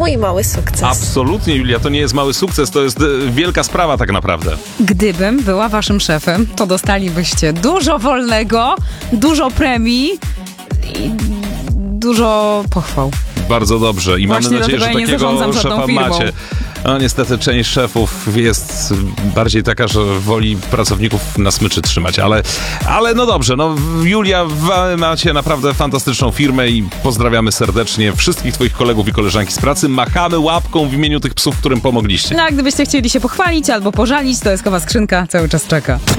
mój mały sukces. Absolutnie, Julia, to nie jest mały sukces, to jest wielka sprawa tak naprawdę. Gdybym była waszym szefem, to dostalibyście dużo wolnego, dużo premii i dużo pochwał. Bardzo dobrze i Właśnie mamy nadzieję, że dlatego ja nie takiego zarządzam żadną szefa firmą. macie. No niestety część szefów jest bardziej taka, że woli pracowników na smyczy trzymać, ale no dobrze, no Julia, wy macie naprawdę fantastyczną firmę i pozdrawiamy serdecznie wszystkich twoich kolegów i koleżanki z pracy. Machamy łapką w imieniu tych psów, którym pomogliście. No a gdybyście chcieli się pochwalić albo pożalić, to eskowa skrzynka cały czas czeka.